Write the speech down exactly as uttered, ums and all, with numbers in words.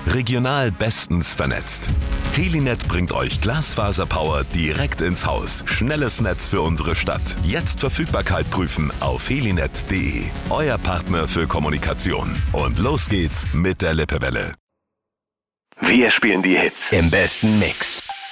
Regional bestens vernetzt. Helinet bringt euch Glasfaserpower direkt ins Haus. Schnelles Netz für unsere Stadt. Jetzt Verfügbarkeit prüfen auf helinet punkt de. Euer Partner für Kommunikation. Und los geht's mit der Lippewelle. Wir spielen die Hits im besten Mix.